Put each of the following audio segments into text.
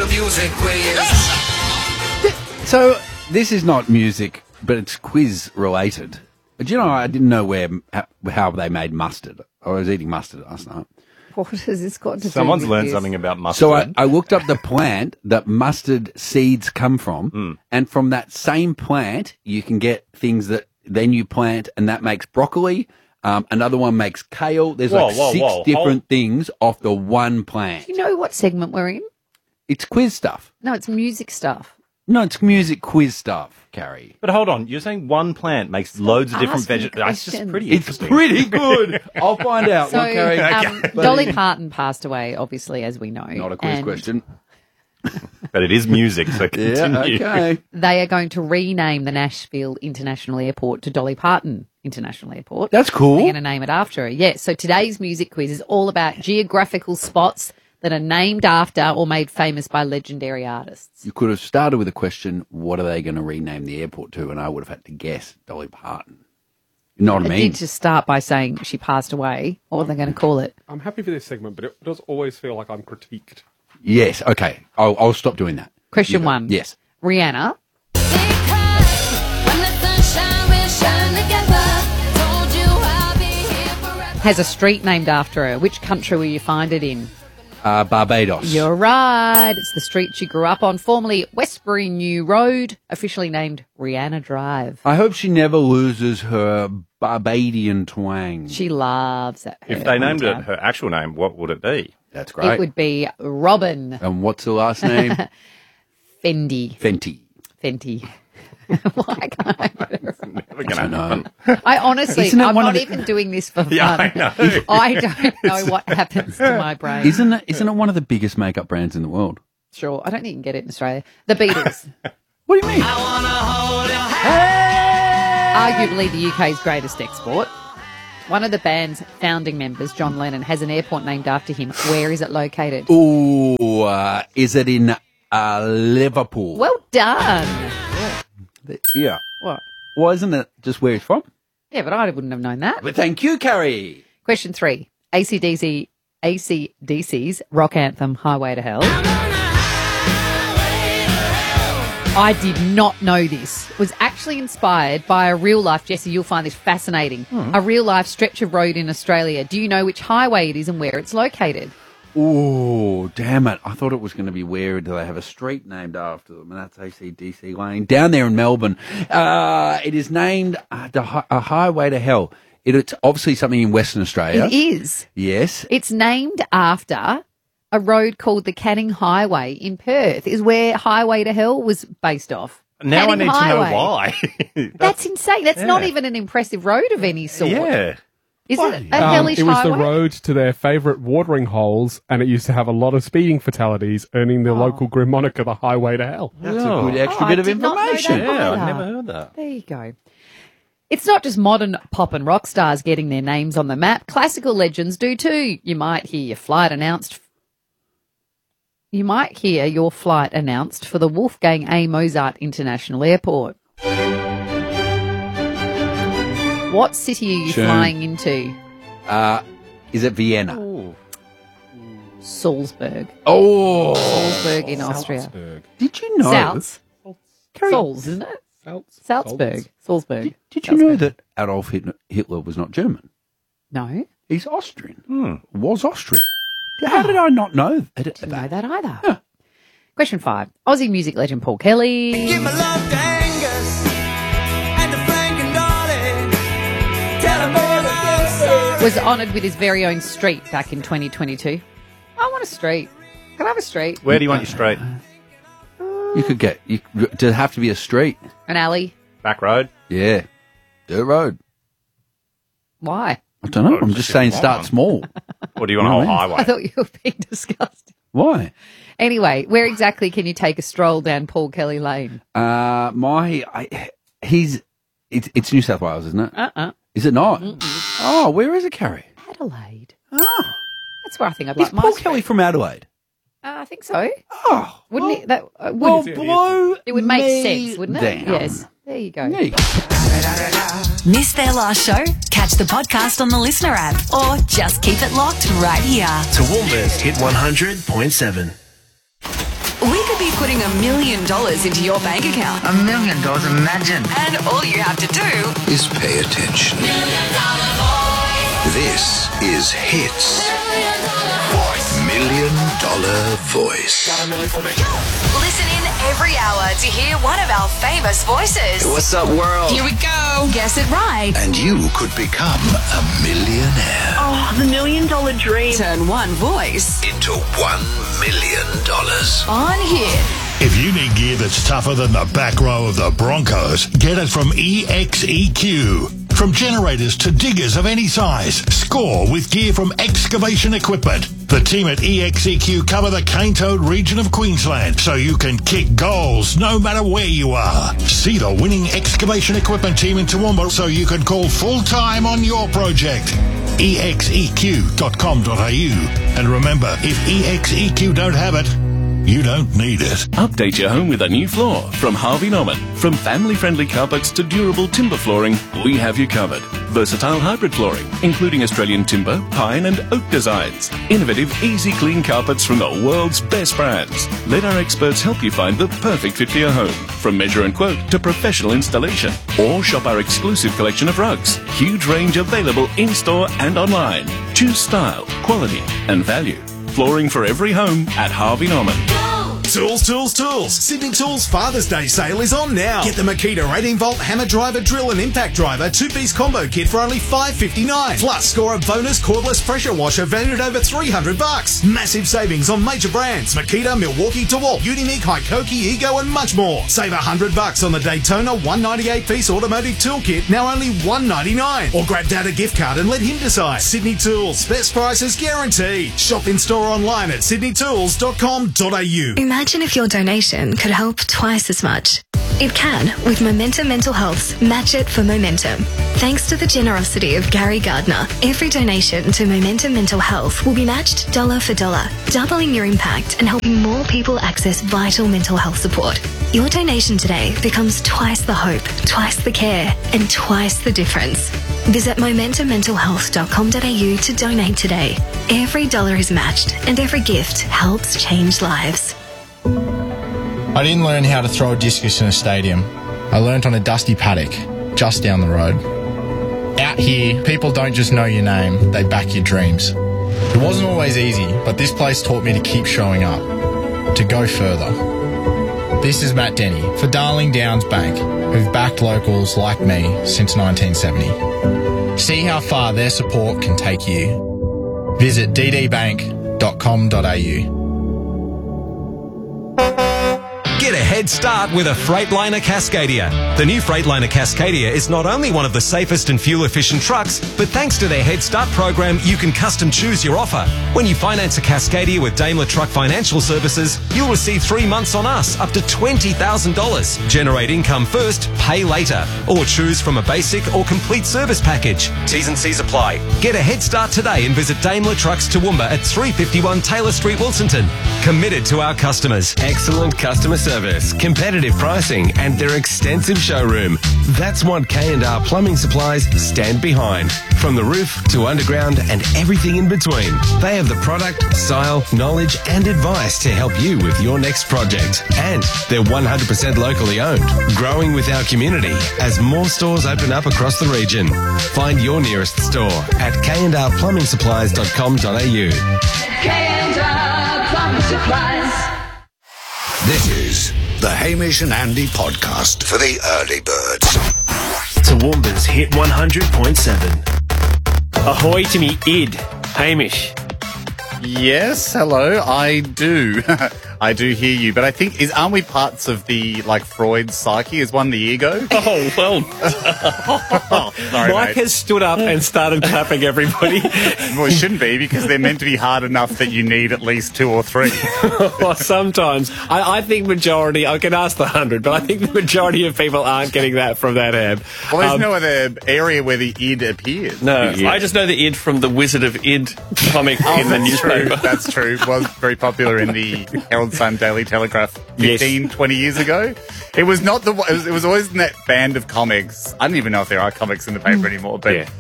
the music quiz. So this is not music, but it's quiz related. But you know, I didn't know how they made mustard. I was eating mustard last night. What has this got to do Someone's with learned this? something about mustard. So I looked up the plant that mustard seeds come from, and from that same plant, you can get things that then you plant, and that makes broccoli. Another one makes kale. There's six different things off the one plant. Do you know what segment we're in? It's quiz stuff. No, it's music stuff. No, it's music quiz stuff, Carrie. But hold on, you're saying one plant makes loads of different asking vegetables. That's just questions. pretty It's interesting. pretty good. I'll find out. So, What, Carrie? Dolly Parton passed away, obviously, as we know. Not a quiz and question. But it is music, so Yeah, continue. okay. They are going to rename the Nashville International Airport to Dolly Parton International Airport. That's cool. They're going to name it after her. Yes. So today's music quiz is all about geographical spots that are named after or made famous by legendary artists. You could have started with a question, what are they going to rename the airport to? And I would have had to guess Dolly Parton. You know what I I mean? did just start by saying she passed away. What are they going to call it? I'm happy for this segment, but it does always feel like I'm critiqued. Yes, okay. I'll stop doing that. Question You go. one. Yes. Rihanna has a street named after her. Which country will you find it in? Barbados. You're right. It's the street she grew up on, formerly Westbury New Road, officially named Rihanna Drive. I hope she never loses her Barbadian twang. She loves it. If they named it her actual name, what would it be? That's great. It would be Robin And what's the last name? Fendi. Fenty. Fenty. Why can't I? Never gonna happen. I honestly, Isn't it I'm one not of the- even doing this for fun. Yeah, I know. I don't know what happens to my brain. Isn't it one of the biggest makeup brands in the world? Sure, I don't think you can get it in Australia. The Beatles. What do you mean? Arguably the UK's greatest export. One of the band's founding members, John Lennon, has an airport named after him. Where is it located? Ooh, is it in Liverpool? Well done. Yeah. What? Well, isn't it just where it's from? Yeah, but I wouldn't have known that. But thank you, Carrie. Question 3. AC/DC's rock anthem, Highway to Hell. I did not know this. It was actually inspired by a real life, Jesse, you'll find this fascinating, a real life stretch of road in Australia. Do you know which highway it is and where it's located? Oh, damn it. I thought it was going to be where do they have a street named after them, and that's AC/DC Lane, down there in Melbourne. It is named a Highway to Hell. It's obviously something in Western Australia. It is. Yes. It's named after a road called the Canning Highway in Perth, is where Highway to Hell was based off. Now Canning I need Highway. to know why. That's insane. That's not Yeah. even an impressive road of any sort. Yeah. Is it a hellish It was highway? the road to their favourite watering holes, and it used to have a lot of speeding fatalities, earning the local grim moniker the Highway to Hell. That's a good extra Oh, bit I of did not know information. that. Yeah, either. I've never heard that. There you go. It's not just modern pop and rock stars getting their names on the map. Classical legends do too. You might hear your flight announced for the Wolfgang A. Mozart International Airport. What city are you Schön. flying into? Is it Vienna? Salzburg. Oh, Salzburg in Austria. Salzburg. did you know? Salz. Salz, isn't it? Salzburg. Salzburg. Did you know that Adolf Hitler was not German? No. He's Austrian. Was Austrian. How did I not know that? Didn't know that either. Question 5. Aussie music legend Paul Kelly Give my love to Angus and to Frank and Dolly. Tell them all I'm sorry. was honoured with his very own street back in 2022. I want a street. Can I have a street? Where do you want your street? You could get. Does it have to be a street? An alley? Back road? Yeah. Dirt road. Why? I don't know. I'm just just saying get start one. small. Or do you want a whole I highway? thought you were being disgusting. Why? Anyway, where exactly can you take a stroll down Paul Kelly Lane? It's New South Wales, isn't it? Is it not? Oh, where is it, Carrie? Adelaide. Oh, That's where I think I'd is like my Paul street. Kelly from Adelaide? I think so. Oh, Wouldn't it? That well, wouldn't blow it would make me sense, wouldn't it? down. Yes. There you go. Yeah, you Missed their last show? Catch the podcast on the Listener app or just keep it locked right here. To Woolworths Hit 100.7. With be putting $1 million into your bank account. $1 million, imagine. And all you have to do is pay attention. This is Hits. $1 million Voice. listen in every hour to hear one of our famous voices. What's up, world? Here we go. Guess it right. And you could become a millionaire. Oh, the $1 million dream. Turn one voice into $1 million. on Hit. If you need gear that's tougher than the back row of the Broncos, get it from EXEQ. From generators to diggers of any size, score with gear from Excavation Equipment. The team at EXEQ cover the Cane Toad region of Queensland, so you can kick goals no matter where you are. See the winning Excavation Equipment team in Toowoomba so you can call full-time on your project. exeq.com.au. And remember, if EXEQ don't have it, you don't need it. Update your home with a new floor from Harvey Norman. From family-friendly carpets to durable timber flooring, we have you covered. Versatile hybrid flooring, including Australian timber, pine and oak designs. Innovative, easy clean carpets from the world's best brands. Let our experts help you find the perfect fit for your home. From measure and quote to professional installation. Or shop our exclusive collection of rugs. Huge range available in-store and online. Choose style, quality and value. Flooring for every home at Harvey Norman. Tools, tools, tools. Sydney Tools Father's Day sale is on now. Get the Makita 18-volt hammer driver, drill and impact driver 2-piece combo kit for only $5.59. Plus, score a bonus cordless pressure washer valued at over $300. Massive savings on major brands. Makita, Milwaukee, DeWalt, Unique, Hikoki, Ego and much more. Save $100 on the Daytona 198-piece automotive tool kit, now only $199. Or grab Dad a gift card and let him decide. Sydney Tools. Best prices guaranteed. Shop in store online at sydneytools.com.au. Imagine if your donation could help twice as much. It can with Momentum Mental Health's Match It for Momentum. Thanks to the generosity of Gary Gardner, every donation to Momentum Mental Health will be matched dollar for dollar, doubling your impact and helping more people access vital mental health support. Your donation today becomes twice the hope, twice the care, and twice the difference. Visit momentummentalhealth.com.au to donate today. Every dollar is matched and every gift helps change lives. I didn't learn how to throw a discus in a stadium. I learnt on a dusty paddock just down the road. Out here, people don't just know your name, they back your dreams. It wasn't always easy, but this place taught me to keep showing up, to go further. This is Matt Denny for Darling Downs Bank, who've backed locals like me since 1970. See how far their support can take you. Visit ddbank.com.au. Get a head start with a Freightliner Cascadia. The new Freightliner Cascadia is not only one of the safest and fuel-efficient trucks, but thanks to their Head Start program, you can custom choose your offer. When you finance a Cascadia with Daimler Truck Financial Services, you'll receive 3 months on us, up to $20,000. Generate income first, pay later. Or choose from a basic or complete service package. T's and C's apply. Get a head start today and visit Daimler Trucks Toowoomba at 351 Taylor Street, Wilsonton. Committed to our customers. Excellent customer service, competitive pricing, and their extensive showroom. That's what K&R Plumbing Supplies stand behind. From the roof to underground and everything in between, they have the product, style, knowledge, and advice to help you with your next project. And they're 100% locally owned, growing with our community as more stores open up across the region. Find your nearest store at kndrplumbing.supplies.com.au. K&R Plumbing Supplies. This is the Hamish and Andy podcast for the early birds. Toowoomba's Hit 100.7. Ahoy to me, id. Hamish. Yes, hello. I do. I do hear you, but I think aren't we parts of the Freud's psyche? Is one the ego? Oh well. Sorry, Mike mate. has stood up and started clapping everybody. Well, it shouldn't be because they're meant to be hard enough that you need at least 2 or 3. Well, sometimes I think majority. I can ask the 100, but I think the majority of people aren't getting that from that ad. Well, there's no other area where the id appears. No, I just know the id from the Wizard of Id comic in the newspaper. That's true. It was very popular in the Herald Sun Daily Telegraph 15, 20 years ago. It was not it was always in that band of comics. I don't even know if there are comics in the paper anymore, but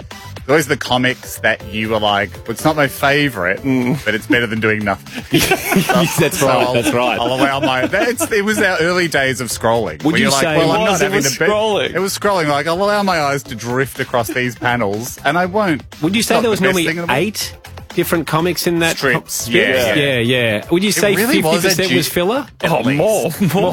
Those are the comics that you were like, well, it's not my favourite, but it's better than doing nothing. That's right. That's right. I'll allow it was our early days of scrolling. Would where you you're say like, well, it I'm was? not having It was to bet. scrolling. It was scrolling. Like, I'll allow my eyes to drift across these panels, and I won't. Would you say Not there was the best normally thing in the world. 8 different comics in that? Strips. Yeah. Would you say really was a 50% was filler? At least. More.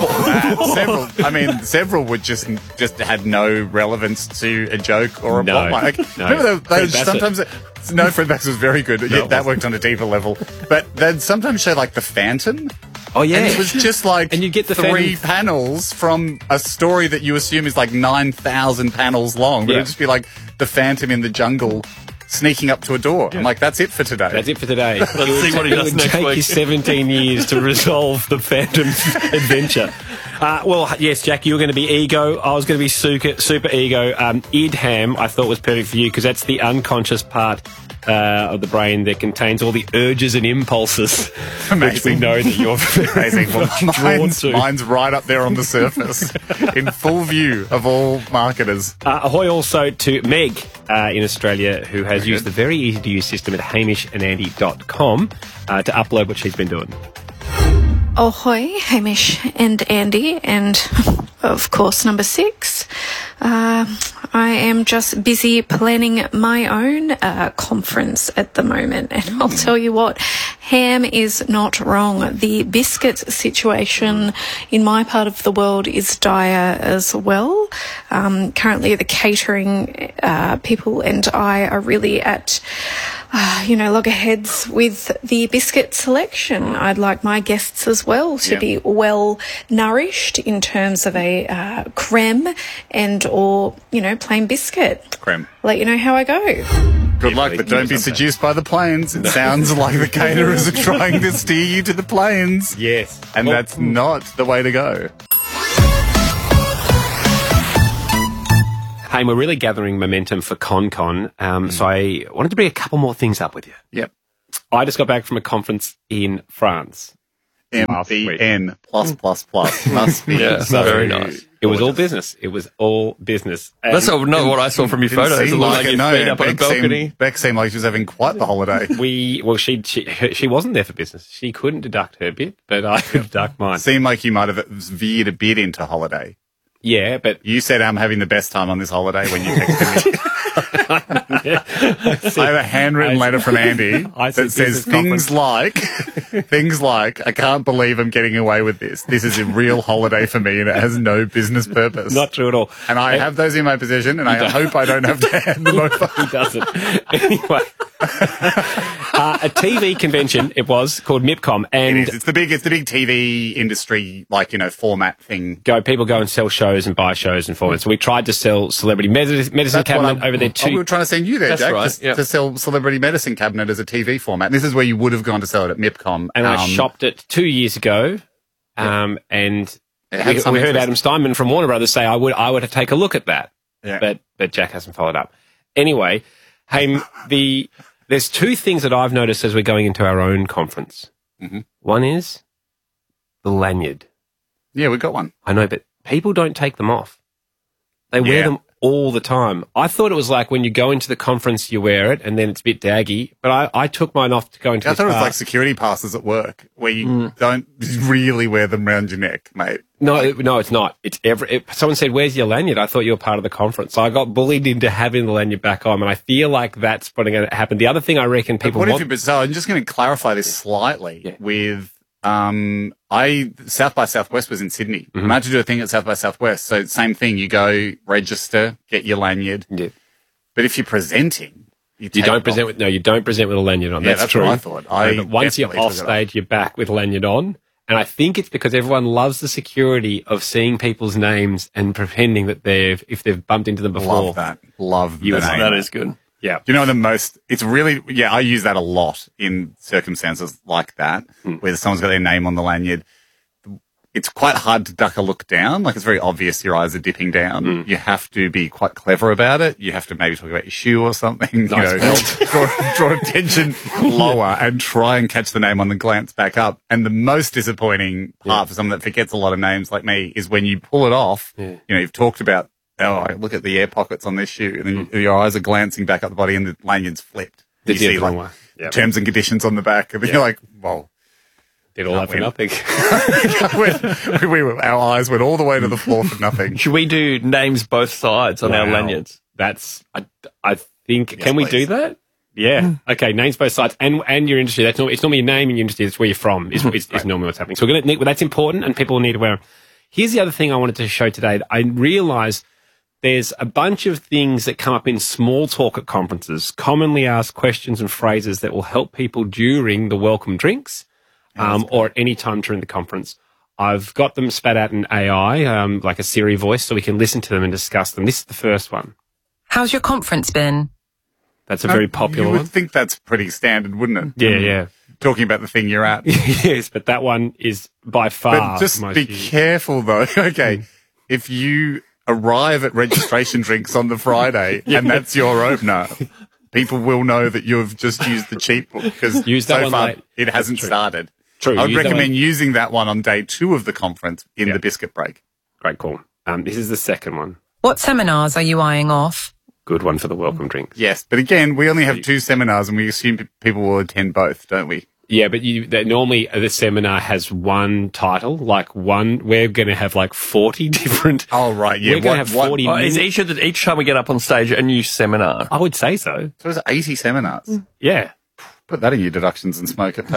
Several would just had no relevance to a joke or a No. plot line. Like, No. remember Fred those Bassett. sometimes. No, Fred Bassett was very good. Yeah, that worked on a deeper level. But they'd sometimes show like the Phantom. Oh yeah, And it was just like and you get the 3 Phantom. panels from a story that you assume is like 9,000 panels long. But Yeah. it'd just be like the Phantom in the jungle sneaking up to a door. I'm like, that's it for today. That's it for today. Let's see what he does It would next take week. you 17 years to resolve the Phantom's adventure. Well, yes, Jack, you were going to be ego. I was going to be super ego. Idham, I thought was perfect for you because that's the unconscious part of the brain that contains all the urges and impulses, which we know that you're very Amazing. Well, drawn to. mine's right up there on the surface, in full view of all marketers. Ahoy also to Meg in Australia, who has used the very easy-to-use system at hamishandandy.com to upload what she's been doing. Ahoy, Hamish and Andy, and of course number 6. I am just busy planning my own conference at the moment, and I'll tell you what, Ham is not wrong. The biscuit situation in my part of the world is dire as well. Currently the catering people and I are really at loggerheads with the biscuit selection. I'd like my guests as well to be well nourished in terms of a creme and or plain biscuit. Creme. Let you know how I go. Good luck, but don't be seduced by the planes. It sounds like the caterers are trying to steer you to the planes. Yes. And that's not the way to go. Hey, we're really gathering momentum for ConCon, so I wanted to bring a couple more things up with you. Yep. I just got back from a conference in France. MBN plus. Must be so very nice. It was all business. It was all business. That's not what I saw from your photos. It Seemed looked like it, your feet up on a balcony. Beck seemed like she was having quite the holiday. She wasn't there for business. She couldn't deduct her bit, but I could deduct mine. Seemed like you might have veered a bit into holiday. Yeah, but You said I'm having the best time on this holiday when you texted me. I have a handwritten letter from Andy that says things like, I can't believe I'm getting away with this. This is a real holiday for me and it has no business purpose. Not true at all. And I have those in my possession and I hope I don't have to hand them over. He doesn't. Anyway. A TV convention, it was, called MIPCOM. And It is. It's the big TV industry, format thing. people go and sell shows and buy shows and formats. So we tried to sell Celebrity Medicine Cabinet over there too. We were trying to send you there, That's Jack, right, to sell Celebrity Medicine Cabinet as a TV format. And this is where you would have gone to sell it at MIPCOM. And I shopped it 2 years ago. And had we some heard interest. Adam Steinman from Warner Brothers say I would take a look at that. Yeah. But Jack hasn't followed up. Anyway, hey, there's 2 things that I've noticed as we're going into our own conference. Mm-hmm. One is the lanyard. Yeah, we got one. I know, but people don't take them off. They wear them all the time. I thought it was like when you go into the conference, you wear it, and then it's a bit daggy. But I took mine off to go into I this thought it was bar. like security passes at work where you don't really wear them around your neck, mate. No, it's not. It's someone said, "Where's your lanyard?" I thought you were part of the conference. So I got bullied into having the lanyard back on, and I feel like that's what's going to happen. The other thing I reckon people So I'm just going to clarify this slightly with South by Southwest was in Sydney. Mm-hmm. I had to do a thing at South by Southwest. So same thing, you go register, get your lanyard. Yeah. But if you're presenting, you don't present with a lanyard on. Yeah, that's what true. I thought. But once you're definitely off took it off. stage, you're back with lanyard on. And I think it's because everyone loves the security of seeing people's names and pretending that if they've bumped into them before. Love that. Love You the name. That is good. Yeah. Do you know it's really, I use that a lot in circumstances like that, where someone's got their name on the lanyard. It's quite hard to duck a look down. Like, it's very obvious your eyes are dipping down. You have to be quite clever about it. You have to maybe talk about your shoe or something. Nice. Draw attention lower and try and catch the name on the glance back up. And the most disappointing part for someone that forgets a lot of names like me is when you pull it off, you've talked about look at the air pockets on this shoe, and then your eyes are glancing back at the body, and the lanyard's flipped. The You see different like one. Yep. terms and conditions on the back, and then you're like, well. Did all that for nothing. Our eyes went all the way to the floor for nothing. Should we do names both sides on our lanyards? That's, I think, can we do that? Yeah. Okay. Names both sides and your industry. It's normally your name and your industry. It's where you're from. It's normally what's happening. So that's important, and people need to wear them. Here's the other thing I wanted to show today. I realized there's a bunch of things that come up in small talk at conferences, commonly asked questions and phrases that will help people during the welcome drinks, or at any time during the conference. I've got them spat out in AI, like a Siri voice, so we can listen to them and discuss them. This is the first one. How's your conference been? That's a very popular You one. would think that's pretty standard, wouldn't it? Yeah. Talking about the thing you're at. Yes, but that one is by far But just most be used. careful, though. Okay, if you arrive at registration drinks on the Friday and that's your opener, people will know that you've just used the cheap book because Use that so one far late. it hasn't started. True. I would Use that recommend one. using that one on day 2 of the conference in the biscuit break. Great call. This is the second one. What seminars are you eyeing off? Good one for the welcome drinks. Yes, but again, we only have 2 seminars and we assume people will attend both, don't we? Yeah, but normally the seminar has one title, like we're going to have like 40 different. Oh, right. Yeah. We're going to have 40 Is each time we get up on stage a new seminar? I would say so. So it's 80 seminars. Yeah. Put that in your deductions and smoke it.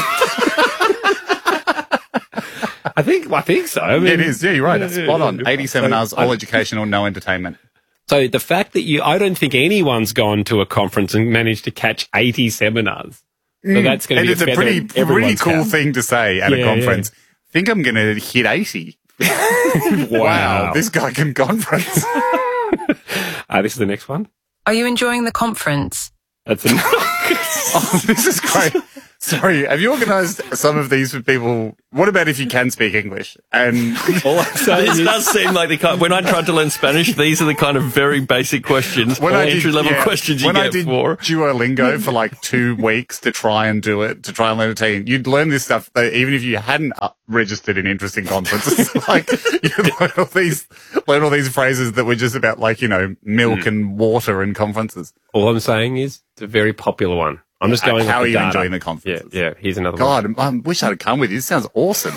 I think so. I mean, it is. Yeah, you're right. That's spot on. 80 seminars, all educational, no entertainment. So the fact that I don't think anyone's gone to a conference and managed to catch 80 seminars. So that's going to be it's a pretty cool thing to say at a conference. Think I'm going to hit 80. Wow. This guy can conference. This is the next one. Are you enjoying the conference? That's Oh, this is great. Sorry, have you organised some of these for people? What about if you can speak English? And all I'm saying this does seem like the kind. When I tried to learn Spanish, these are the kind of very basic questions, entry level questions you get for. Duolingo for like 2 weeks to try and do it, to try and learn Italian. You'd learn this stuff even if you hadn't registered in interesting conferences. Like you'd learn all these phrases that were just about like milk and water in conferences. All I'm saying is it's a very popular one. I'm just going. How off are the you data. enjoying the conference? Yeah. Here's another one. God, I wish I'd have come with you. This sounds awesome.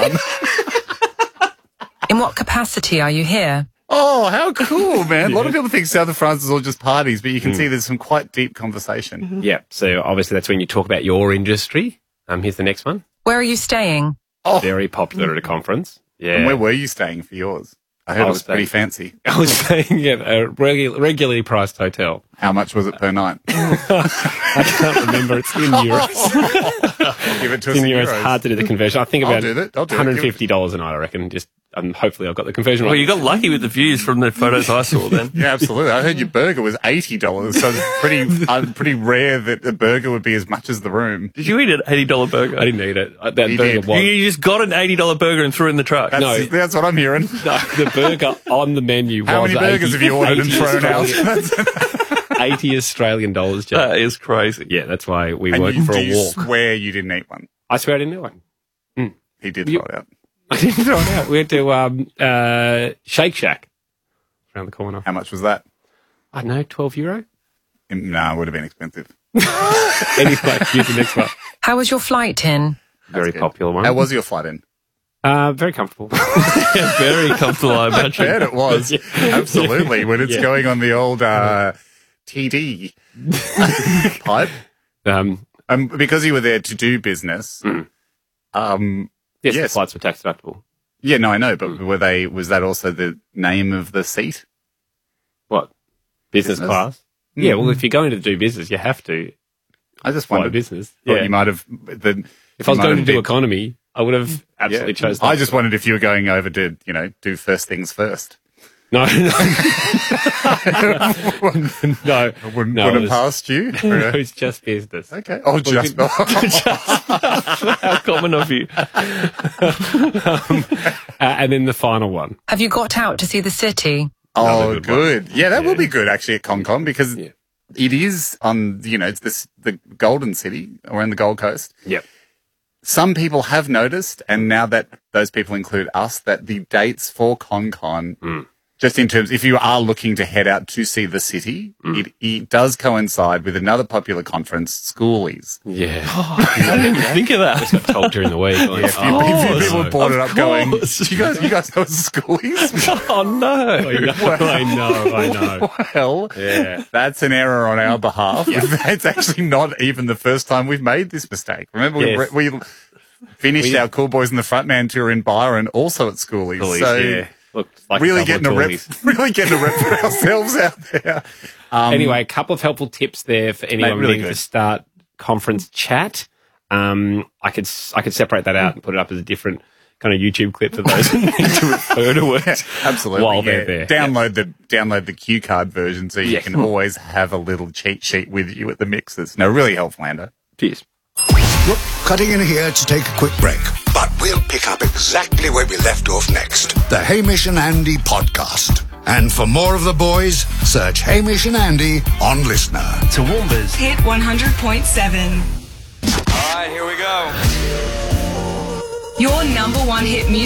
In what capacity are you here? Oh, how cool, man. A lot of people think South of France is all just parties, but you can see there's some quite deep conversation. Yeah. So obviously that's when you talk about your industry. Here's the next one. Where are you staying? Oh. Very popular at a conference. Yeah. And where were you staying for yours? I heard it was pretty fancy. I was staying at a regularly priced hotel. How much was it per night? I can't remember. It's in euros. Give it to us in in euros. euros. Hard to do the conversion. I think I'll about do that. I'll do it. $150 a night, I reckon. Just hopefully I've got the conversion right. Well, you got lucky with the views from the photos I saw then. Yeah, absolutely. I heard your burger was $80, so it's pretty rare that a burger would be as much as the room. Did you eat an $80 burger? I didn't eat it. That You burger did. was. You just got an $80 burger and threw it in the truck. That's what I'm hearing. No, the burger on the menu How was many burgers have you ordered and thrown out? $80 Australian dollars. That is crazy. Yeah, that's why we And went for do a you walk. swear you didn't eat one? I swear I didn't eat one. He did throw it out. I didn't throw it out. We went to Shake Shack around the corner. How much was that? I don't know, €12. No, it would have been expensive. Anyway, here's the next one. How was your flight in? Very popular one. How was your flight in? Very comfortable. Very comfortable, I I imagine. bet it was. Yeah. Absolutely. When it's going on the old TD pipe. Because you were there to do business. Yes, the flights were tax deductible. Yeah, no, I know, but was that also the name of the seat? What? Business class? Yeah, well, if you're going to do business, you have to. I just fly wondered. business. Well, Yeah. you might have. If I was going to do economy, I would have absolutely chosen that. I just wondered if you were going over to, do first things first. No. No. Wouldn't it have was- passed you? It was just business. Okay. Oh, just. How common of you. And then the final one. Have you got out to see the city? Oh, good. Yeah, that will be good actually at ConCon because it is on, it's the Golden City around the Gold Coast. Yep. Some people have noticed, and now that those people include us, that the dates for ConCon just in terms, if you are looking to head out to see the city, it does coincide with another popular conference, Schoolies. Yeah. I didn't think of that. I just got told during the week. Like, a few people brought it up going, you guys know Schoolies? Oh, no. I know. Well, that's an error on our behalf. It's actually not even the first time we've made this mistake. Remember, we finished our Cool Boys and the Frontman tour in Byron, also at Schoolies. So Look, like really getting a rep for ourselves out there. Anyway, a couple of helpful tips there for anyone really needing to start conference chat. I could separate that out and put it up as a different kind of YouTube clip for those who need to refer to it. Absolutely. While they're there. Download the cue card version so you can always have a little cheat sheet with you at the mixes. No, really helpful, Lando. Cheers. Look, cutting in here to take a quick break, but we'll pick up exactly where we left off next. The Hamish and Andy podcast. And for more of the boys, search Hamish and Andy on Listener. Toowoomba's Hit 100.7. All right, here we go. Your number one hit music.